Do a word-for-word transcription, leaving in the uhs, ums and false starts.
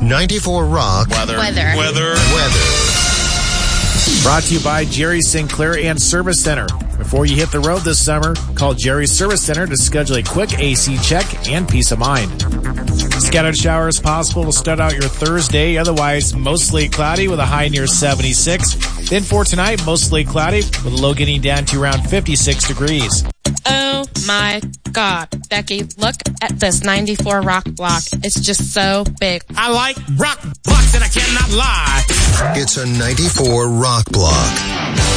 ninety-four Rock. Weather. Weather. Weather. Weather. Brought to you by Jerry Sinclair and Service Center. Before you hit the road this summer, call Jerry's Service Center to schedule a quick A C check and peace of mind. Scattered showers possible to start out your Thursday. Otherwise, mostly cloudy with a high near seventy-six. Then for tonight, mostly cloudy with a low getting down to around fifty-six degrees. Oh my God, Becky, look at this ninety-four Rock block. It's just so big. I like rock blocks and I cannot lie. It's a ninety-four Rock Block.